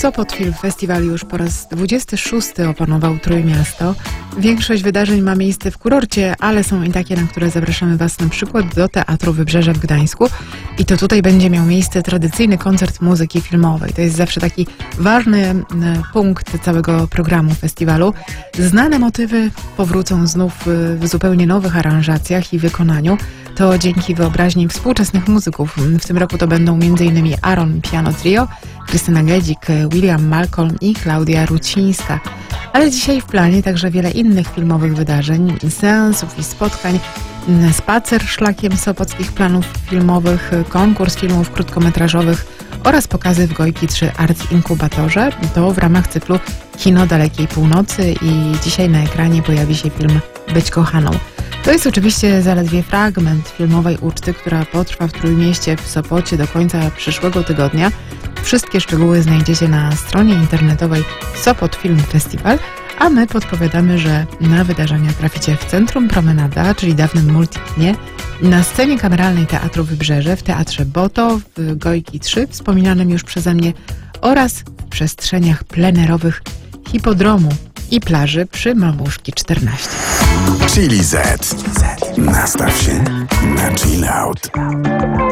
Sopot Film Festival już po raz 26 opanował Trójmiasto. Większość wydarzeń ma miejsce w kurorcie, ale są i takie, na które zapraszamy Was na przykład do Teatru Wybrzeże w Gdańsku. I to tutaj będzie miał miejsce tradycyjny koncert muzyki filmowej. To jest zawsze taki ważny punkt całego programu festiwalu. Znane motywy powrócą znów w zupełnie nowych aranżacjach i wykonaniu. To dzięki wyobraźni współczesnych muzyków. W tym roku to będą m.in. Aaron Piano Trio, Krystyna Gedzik, William Malcolm i Klaudia Rucińska. Ale dzisiaj w planie także wiele innych filmowych wydarzeń, seansów i spotkań, spacer szlakiem sopockich planów filmowych, konkurs filmów krótkometrażowych oraz pokazy w Gojki 3 Art Inkubatorze. To w ramach cyklu Kino Dalekiej Północy i dzisiaj na ekranie pojawi się film Być kochaną. To jest oczywiście zaledwie fragment filmowej uczty, która potrwa w Trójmieście w Sopocie do końca przyszłego tygodnia. Wszystkie szczegóły znajdziecie na stronie internetowej Sopot Film Festival, a my podpowiadamy, że na wydarzenia traficie w Centrum Promenada, czyli dawnym Multikinie, na scenie kameralnej Teatru Wybrzeże, w Teatrze Boto, w Gojki 3, wspominanym już przeze mnie, oraz w przestrzeniach plenerowych Hipodromu i plaży przy Mamuszki 14. Chili Z. Nastaw się na chill out.